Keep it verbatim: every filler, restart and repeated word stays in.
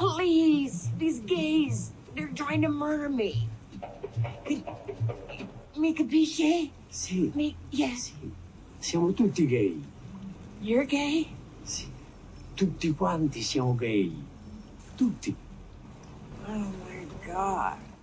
Please, these gays, they're trying to murder me. Could, mi capisce? Sì. Mi, yes. Sì. Siamo tutti gay. You're gay? Sì. Tutti quanti siamo gay. Tutti. Oh my God.